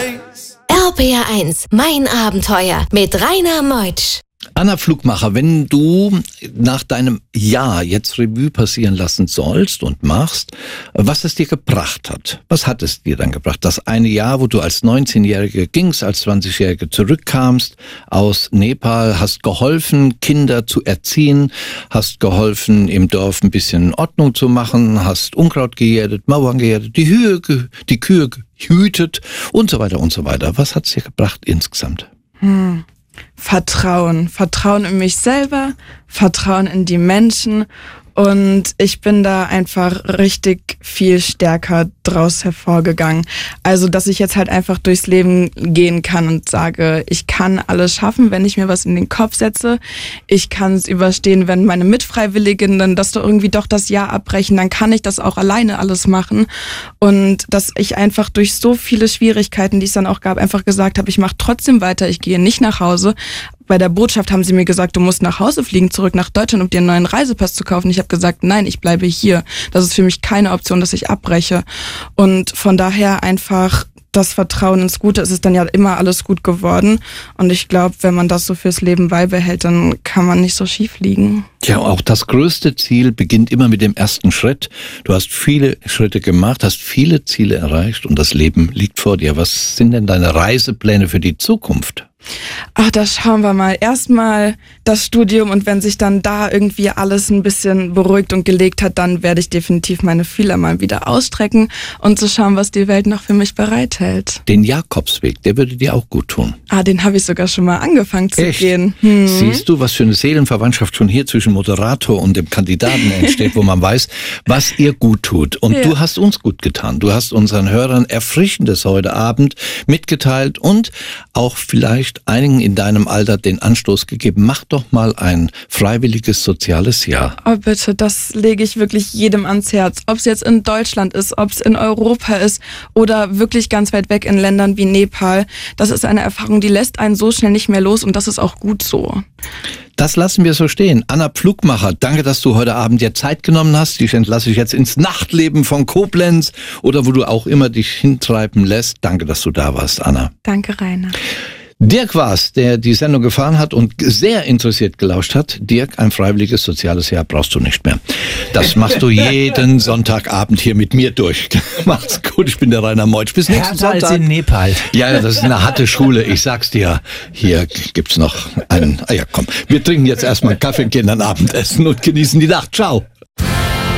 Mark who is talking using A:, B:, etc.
A: RPR1, mein Abenteuer mit Rainer Meutsch.
B: Anna Flugmacher, wenn du nach deinem Jahr jetzt Revue passieren lassen sollst und machst, was es dir gebracht hat. Was hat es dir dann gebracht? Das eine Jahr, wo du als 19-Jährige gingst, als 20-Jährige zurückkamst aus Nepal, hast geholfen, Kinder zu erziehen, hast geholfen, im Dorf ein bisschen Ordnung zu machen, hast Unkraut gejätet, Mauern gejätet, die Kühe gehütet und so weiter und so weiter. Was hat es dir gebracht insgesamt?
C: Vertrauen in mich selber, Vertrauen in die Menschen, und ich bin da einfach richtig viel stärker draus hervorgegangen. Also, dass ich jetzt halt einfach durchs Leben gehen kann und sage, ich kann alles schaffen, wenn ich mir was in den Kopf setze. Ich kann es überstehen, wenn meine Mitfreiwilligen dann das irgendwie doch das Jahr abbrechen, dann kann ich das auch alleine alles machen. Und dass ich einfach durch so viele Schwierigkeiten, die es dann auch gab, einfach gesagt habe, ich mache trotzdem weiter, ich gehe nicht nach Hause. Bei der Botschaft haben sie mir gesagt, du musst nach Hause fliegen, zurück nach Deutschland, um dir einen neuen Reisepass zu kaufen. Ich habe gesagt, nein, ich bleibe hier. Das ist für mich keine Option, dass ich abbreche. Und von daher einfach das Vertrauen ins Gute. Es ist dann ja immer alles gut geworden. Und ich glaube, wenn man das so fürs Leben beibehält, dann kann man nicht so schief liegen.
B: Ja, auch das größte Ziel beginnt immer mit dem ersten Schritt. Du hast viele Schritte gemacht, hast viele Ziele erreicht und das Leben liegt vor dir. Was sind denn deine Reisepläne für die Zukunft?
C: Ach, da schauen wir mal. Erstmal das Studium, und wenn sich dann da irgendwie alles ein bisschen beruhigt und gelegt hat, dann werde ich definitiv meine Fühler mal wieder ausstrecken und zu schauen, was die Welt noch für mich bereithält.
B: Den Jakobsweg, der würde dir auch gut tun.
C: Den habe ich sogar schon mal angefangen zu gehen.
B: Siehst du, was für eine Seelenverwandtschaft schon hier zwischen Moderator und dem Kandidaten entsteht, wo man weiß, was ihr gut tut. Und du hast uns gut getan. Du hast unseren Hörern Erfrischendes heute Abend mitgeteilt und auch vielleicht einigen in deinem Alter den Anstoß gegeben. Mach doch mal ein freiwilliges soziales Jahr.
C: Oh bitte, das lege ich wirklich jedem ans Herz. Ob es jetzt in Deutschland ist, ob es in Europa ist oder wirklich ganz weit weg in Ländern wie Nepal. Das ist eine Erfahrung, die lässt einen so schnell nicht mehr los, und das ist auch gut so.
B: Das lassen wir so stehen. Anna Flugmacher, danke, dass du heute Abend dir Zeit genommen hast. Dich entlasse ich jetzt ins Nachtleben von Koblenz oder wo du auch immer dich hintreiben lässt. Danke, dass du da warst, Anna.
C: Danke, Rainer.
B: Dirk war's, der die Sendung gefahren hat und sehr interessiert gelauscht hat. Dirk, ein freiwilliges soziales Jahr brauchst du nicht mehr. Das machst du jeden Sonntagabend hier mit mir durch. Macht's gut, ich bin der Rainer Meutsch. Bis nächsten Sonntag.
D: Als in Nepal.
B: Ja, das ist eine harte Schule. Ich sag's dir. Hier gibt's noch einen. Ja, komm. Wir trinken jetzt erstmal einen Kaffee und gehen dann Abendessen und genießen die Nacht. Ciao.